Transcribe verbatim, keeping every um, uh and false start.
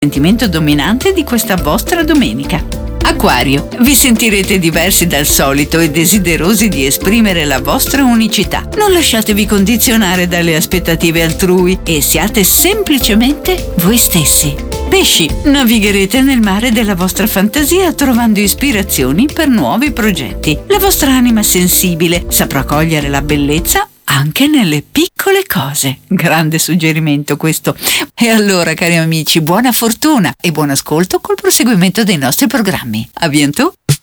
sentimento dominante di questa vostra domenica. Acquario, vi sentirete diversi dal solito e desiderosi di esprimere la vostra unicità. Non lasciatevi condizionare dalle aspettative altrui e siate semplicemente voi stessi. Pesci, navigherete nel mare della vostra fantasia trovando ispirazioni per nuovi progetti. La vostra anima sensibile saprà cogliere la bellezza anche nelle piccole cose. Grande suggerimento questo. E allora, cari amici, buona fortuna e buon ascolto col proseguimento dei nostri programmi. A bientôt!